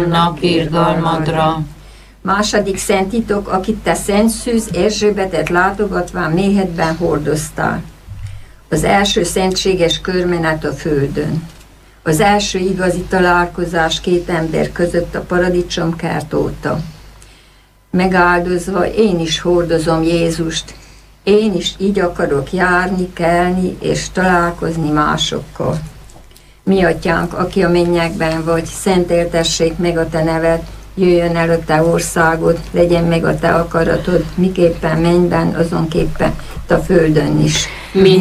irgalmadra. Második szent titok, akit te Szent Szűz Erzsébetet látogatván méhedben hordoztál. Az első szentséges körmenet a földön. Az első igazi találkozás két ember között a paradicsomkert óta. Megáldozva én is hordozom Jézust. Én is így akarok járni, kelni és találkozni másokkal. Mi atyánk, aki a mennyekben vagy, szenteltessék meg a te neved, jöjjön el a te országod, legyen meg a te akaratod, miképpen mennyben, azonképpen a földön is.